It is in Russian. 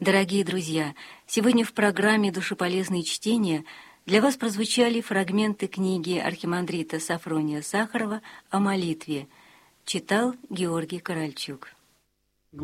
Дорогие друзья, сегодня в программе «Душеполезные чтения» для вас прозвучали фрагменты книги архимандрита Сафрония Сахарова о молитве. Читал Георгий Корольчук.